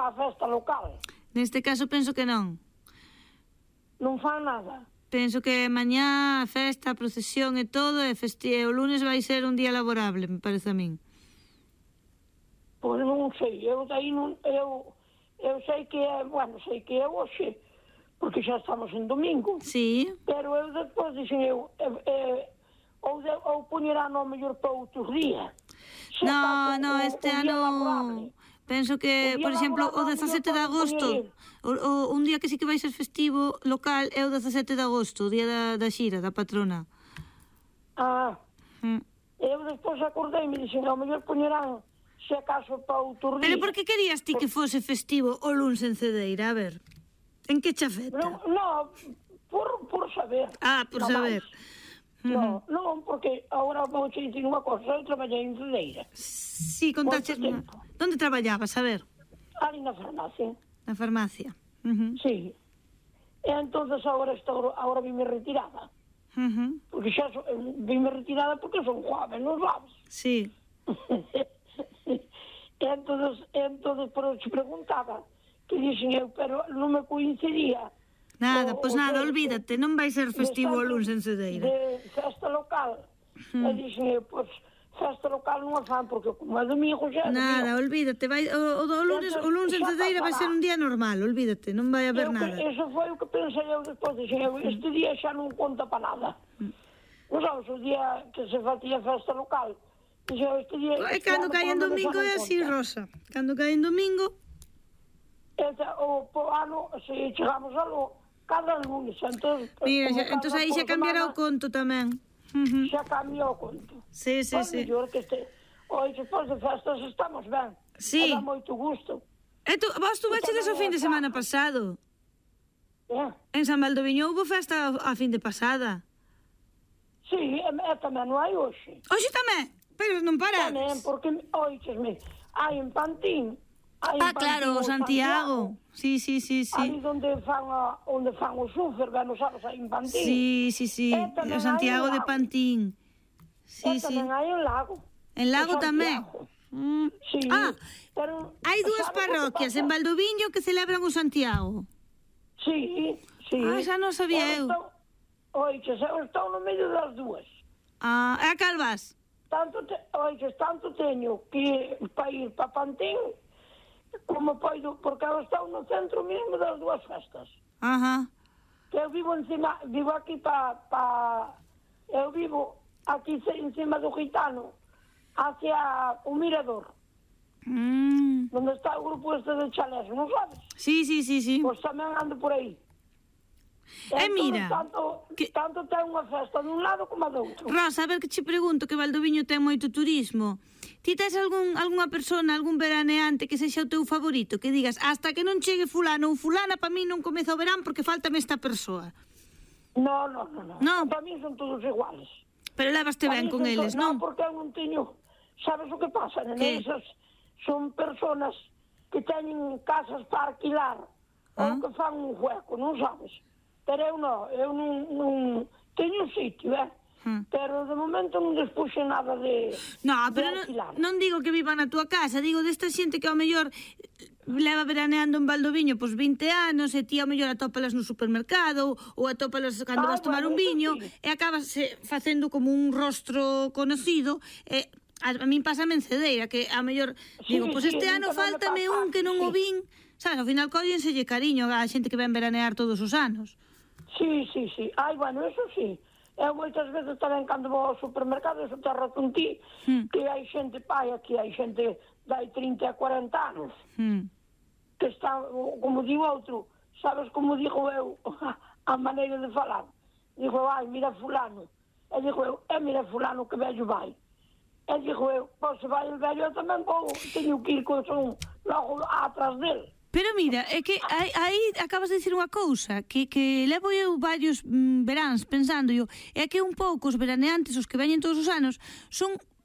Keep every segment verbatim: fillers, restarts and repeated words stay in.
para a festa local. Neste caso penso que non. Non fan nada. Penso que mañá a festa, a procesión e todo, e festi o lunes vai ser un día laborable, me parece a min. Pois non sei, eu daí non... Eu, eu sei que é, bueno, sei que é hoxe, porque xa estamos en domingo. Sí. Pero eu despois dixen eu, eh, eh, ou, de, ou poñerán ao mellor para outros días. Xa No, está, no, o, este o ano... laborable. Penso que, por exemplo, o dezasete de agosto, o, o, un día que sí que vai ser festivo local é o dezasete de agosto, o día da, da xira, da patrona. Ah, Mm. eu despois acordei e me dixen, ao mellor poñerán, se acaso, para outro día. Pero por que querías ti que fose festivo o luns en Cedeira? A ver, en que che afecta? No, no por, por saber. Ah, por no saber. No, non, porque agora vou che dicir unha cosa, eu traballei en Cedeira. Sí, contaches... Moito tempo. Onde traballabas, a ver? Ali na farmacia. Na farmacia. Uh -huh. Sí. E entonces agora estou, agora vime retirada. Uh -huh. Porque xa so, vime retirada porque son joven, non sabes? Sí. E entonces, entonces por te preguntaba, que dixen eu, pero non me coincidía. Nada, o, pois o nada, de, olvídate, non vai ser festivo o luns en Cedeira. De festa local. Hmm. E dixen eu, pois, festa local non a fan, porque como é domingo xa... Nada, olvídate, vai, o, o, o lunes, o lunes en Cedeira vai ser un día normal, olvídate, non vai haber eu, nada. Eso foi o que pensei eu despois, dixen eu, este día xa non conta para nada. Non sabes, o día que se facía festa local, dixen eu, este día... E cando cae en domingo é así, Rosa. Cando cae en domingo... Este, o po ano, se chegamos a lo, cada lunes, entón... Mira, xa, entón aí xa cambiará o conto tamén. Uh -huh. Xa cambia o conto. Sí, sí, Pois sí. mellor que este... Oi, despois de festas estamos ben. Sí. Dá moito gusto. E tu, vos tuvechedes o fin de semana pasado. Eh? En San Valdoviño houve festa a fin de pasada. Sí, e, e tamén non hai hoxe. Hoxe tamén, pero non parades. Tamén, porque, oichesme, hai en Pantín, hai Ah, en Pantín claro, o Santiago. Sí, sí, sí, sí. Ali onde fan, a, onde fan o súfer, ben, non sabes, hai en Pantín. Sí, sí, sí, E tamén o Santiago hai en de Lago. Pantín. Sí, E sí. tamén hai en Lago. En Lago O tamén. Santiago. Mm. Sí, Ah, pero... hai dúas sabes o que parroquias pasa? en Valdoviño que celebran o Santiago. Sí, sí. Ah, xa non sabía eu. Estou, oiches, eu estou no medio das dúas. Ah, e a Calvas? Tanto, te, oiches, tanto teño que para ir para Pantín, como poido, porque eu estou no centro mesmo das dúas festas. Ajá. Que eu vivo encima, vivo aquí para, pa, eu vivo aquí encima do Gitano, hacia o Mirador, Mm. onde está o grupo este de chalés, non sabes? Sí, sí, sí, sí. Pois tamén ando por aí. E mira, tanto, que- tanto ten unha festa dun lado como a do outro. Rosa, a ver que che pregunto, que Valdoviño ten moito turismo. Ti tes algún, algunha persona, algún veraneante que sexa o teu favorito? Que digas, hasta que non chegue fulano ou fulana, pa mí non comeza o verán porque faltame esta persoa. No, no, no, no. No. Para mí son todos iguales. Pero levaste Pa ben mí con son eles, to- non? No, porque eu non teño... Sabes o que pasa, nene? Que? Esas son personas que teñen casas para alquilar Ah. ou que fan un hueco, non sabes? Pero eu non, eu non, non teño un sitio, eh? Hmm. Pero de momento non despuxe nada de, No, de pero non, alquilar. non digo que vivan na túa casa, digo desta xente que ao mellor leva veraneando en Valdoviño pois vinte anos e ti ao mellor atópalas no supermercado ou atópalas cando Ah, vas tomar un bueno, eso viño sí. e acabas eh, facendo como un rostro conocido e a, a min pásame en Cedeira que ao mellor Sí, digo, pois sí, este a ano mí tamén me faltame pasa, un que non o sí. vin, sabes, ao final cóllenselle cariño a xente que ven veranear todos os anos. Sí, sí, sí. Ai, bueno, eso sí. Eu moitas veces tamén cando vou ao supermercado, eso te razón ti, Hmm. que hai xente, pai, aquí hai xente dai trinta a cuarenta anos, Hmm. que está, como digo outro, sabes como digo eu, a maneira de falar. Digo, ai, mira fulano. E digo eu, e mira fulano que vello vai. E digo eu, pois se vai el vello, eu tamén vou, teño que ir con son logo atrás dele. Pero mira, é que aí, aí acabas de dicir unha cousa que, que levo eu varios mm, veráns pensando yo, é que un pouco os veraneantes, os que veñen todos os anos, son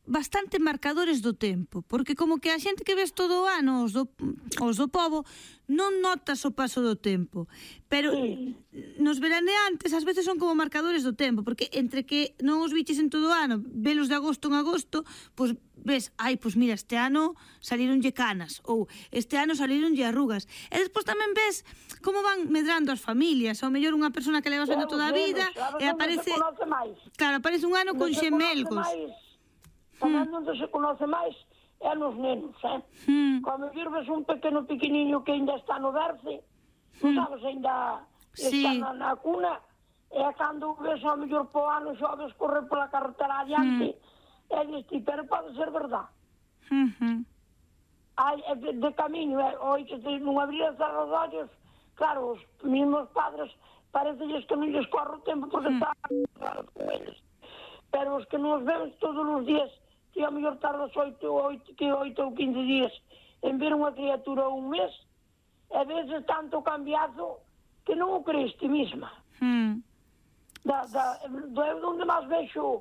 bastante marcadores do tempo, porque como que a xente que ves todo o ano, os do, os do pobo, non notas o paso do tempo, pero sí. Nos veraneantes ás veces son como marcadores do tempo, porque entre que non os biches en todo o ano, velos de agosto en agosto, pois ves, ai, pois mira, este ano salironlle canas, ou este ano salironlle arrugas, e despois tamén ves como van medrando as familias, ou mellor unha persona que levas vendo toda a vida, claro, e aparece, claro, aparece un ano con xemelgos. Tamén onde se conoce máis é nos nenos, eh? Mm. Como virves un pequeno pequeniño que ainda está no berce, non mm. sabes, ainda sí. Está na, na cuna, e cando ves ao mellor po ano xa ves correr pola carretera adiante, mm. e diste, pero pode ser verdad. Mm-hmm. Ai, de, de camiño, eh? Oi, que te, non abrir os ollos, claro, os mesmos padres parecelles que non lles corre o tempo porque mm. están claro con eles. Pero os que nos vemos todos os días, que a mellor tardas oito, oito, que oito ou quince días en ver unha criatura un mes, e veces tanto cambiado que non o crees ti mesma. Mm. Da, da, do, onde máis vexo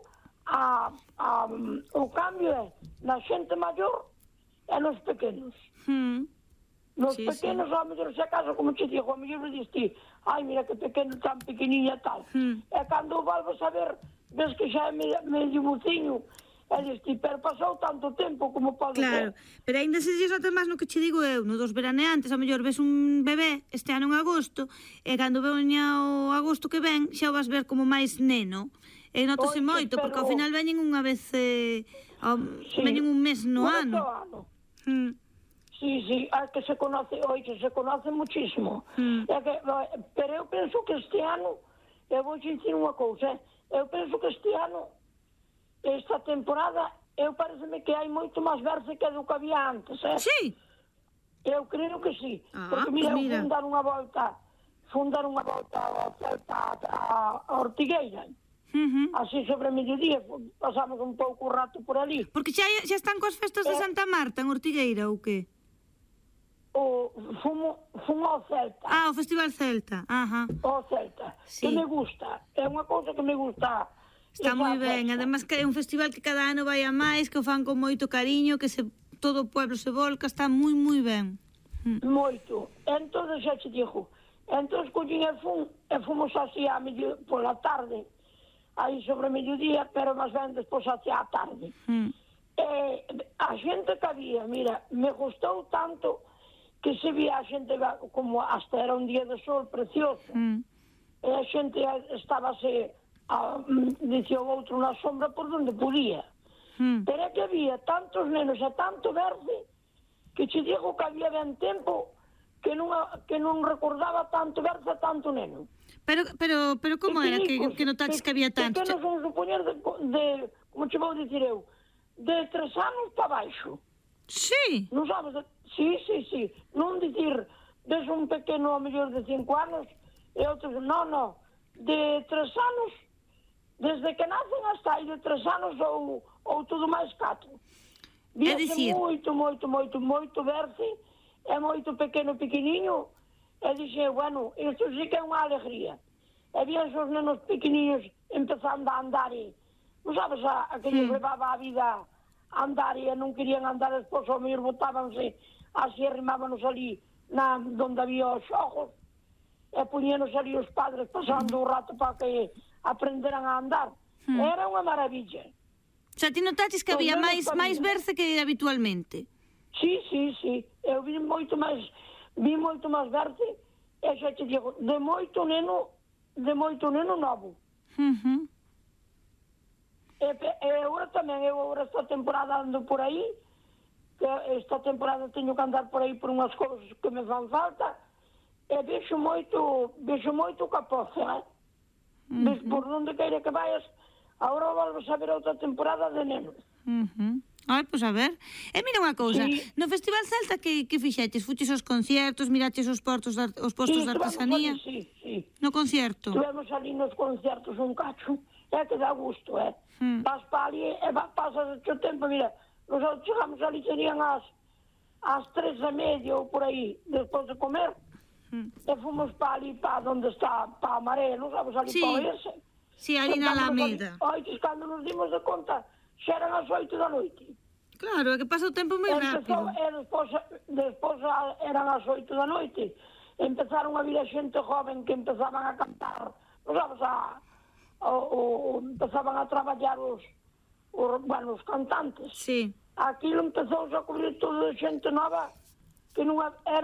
a, a, o cambio é na xente maior e nos pequenos. Mm. Nos sí, pequenos, sí. Ao mellor se acaso, como te digo, ao mellor me diste, ai, mira que pequeno, tan pequeniña tal. Mm. E cando o volves a ver, ves que xa é medio, medio buciño, e diste, pero pasou tanto tempo como pode claro, ser. Claro, pero ainda se diz nota máis no que che digo eu, no dos veraneantes, ao mellor ves un bebé este ano en agosto, e cando veña o agosto que ven, xa o vas ver como máis neno, e notase moito, pero... porque ao final veñen unha vez, eh, ao... sí. Veñen un mes no un ano. ano. Mm. Sí, sí, é que se conoce, oi, que se conoce muchísimo. Mm. É que, pero eu penso que este ano, eu vou dicir unha cousa, eu penso que este ano, esta temporada, eu pareceme que hai moito máis verse que do que había antes, eh? Sí? Eu creo que sí, ah, porque mira, pues mira. fundar unha volta, fundar unha volta ao Celta a, a Ortigueira, uh-huh. Así sobre mediodía, pasamos un pouco rato por ali. Porque xa, xa están coas festas de Santa Marta en Ortigueira, ou que? O fumo, fumo ao Celta. Ah, o Festival Celta, ajá. O Celta, sí. Que me gusta, é unha cousa que me gusta. Está moi ben, además que é un festival que cada ano vai a máis, que o fan con moito cariño, que se todo o pueblo se volca, está moi, moi ben. Moito. Entón, xa te digo, entón, collín e fun, e fomos así a medio, pola tarde, aí sobre mediodía, pero máis ben despois hacia a tarde. Mm. E a xente que había, mira, me gustou tanto que se vía a xente, como hasta era un día de sol precioso, mm. E a xente estábase... A, dicía o outro na sombra por donde podía. Mm. Pero é que había tantos nenos e tanto verde que che digo que había ben tempo que non, que non recordaba tanto verde e tanto neno. Pero, pero, pero como era que, que notaches que había tanto? Que non son supoñer de, de, como che vou dicir eu, de tres anos para baixo. Sí? Non sabes? De, sí, sí, sí. Non dicir, ves un pequeno a mellor de cinco anos e outros, non, non, de tres anos desde que nacen hasta aí de tres anos ou, ou tudo máis catro. É dicir... moito, moito, moito, moito verde, é moito pequeno, pequeniño, e dixe, bueno, isto sí que é unha alegría. E vían os nenos pequeniños empezando a andar e, non sabes, a, a que lles levaba a vida a andar e non querían andar despois, ao mellor botábanse, así arrimábanos ali, na, donde había os xogos, e puñenos ali os padres pasando o rato para que aprenderan a andar. Hmm. Era unha maravilla. O sea, ti notaches que había máis máis verse que habitualmente? Sí, sí, sí. Eu vi moito máis vi moito máis verse e xa te digo, de moito neno de moito neno novo. Uh-huh. E, e agora tamén, eu agora esta temporada ando por aí, que esta temporada teño que andar por aí por unhas cousas que me fan falta, e vexo moito, vexo moito capoza, eh? Uh-huh. Ves por onde queira que vayas, agora volves a ver outra temporada de nenos. Uh-huh. Ai, pois a ver. E mira unha cousa, sí. No Festival Celta que, que fixetes? Fuches aos conciertos, miraches os, portos de, os postos sí, de artesanía? Ali, sí, sí. No concierto? Estivemos ali nos conciertos un cacho, é que dá gusto, é. Hmm. Vas para ali e pasas o tempo, mira, nos chegamos ali, serían as, as tres e media ou por aí, despois de comer, hmm. E fomos para ali, para onde está, para a Marea, non sabes, ali sí. Para ese. Sí, ali na Alameda. Ai, que cando nos dimos de conta xa eran as oito da noite. Claro, é que pasa o tempo moi rápido. E despois, despois eran as oito da noite, empezaron a vir a xente joven que empezaban a cantar, non sabes, a, o, o, empezaban a traballar os, os, bueno, os cantantes. Sí. Aquilo empezou a cubrir todo de xente nova que non era